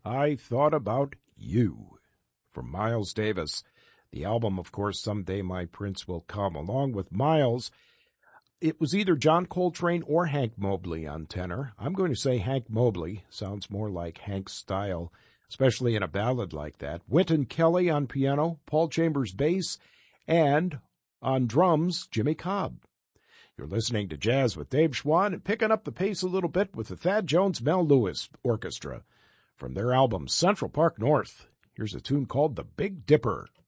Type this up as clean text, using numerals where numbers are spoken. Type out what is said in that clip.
I Thought About You from Miles Davis. The album, of course, Someday My Prince Will Come. Along with Miles, it was either John Coltrane or Hank Mobley on tenor. I'm going to say Hank Mobley. Sounds more like Hank's style, especially in a ballad like that. Wynton Kelly on piano, Paul Chambers bass, and on drums, Jimmy Cobb. You're listening to Jazz with Dave Schwann and picking up the pace a little bit with the Thad Jones Mel Lewis Orchestra from their album Central Park North. Here's a tune called The Big Dipper.